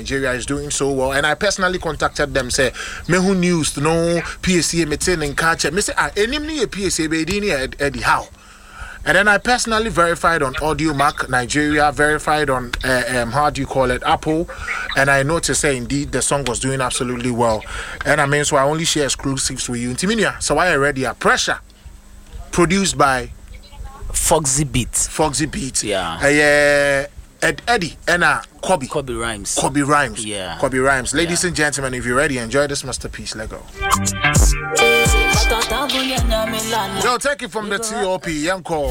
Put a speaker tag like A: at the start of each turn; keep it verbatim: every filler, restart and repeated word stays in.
A: Nigeria is doing so well. And I personally contacted them, say, me who news, no P S A, me in catch. Me say, ah, any me P S A, be Eddie how? And then I personally verified on Audio Mac Nigeria, verified on uh, um, how do you call it, Apple, and I noticed say indeed the song was doing absolutely well. And I mean, so I only share exclusives with you. Intiminia, so I already are Pressure, produced by
B: Foxy Beat.
A: Foxy Beat.
B: Yeah.
A: Uh, yeah. Ed, Eddie and uh, Kobe.
B: Kobe Rhymes.
A: Kobe Rhymes.
B: Yeah.
A: Kobe Rhymes. Ladies
B: yeah.
A: and gentlemen, if you're ready, enjoy this masterpiece. Let go. Yo, take it from the T O P. Young call.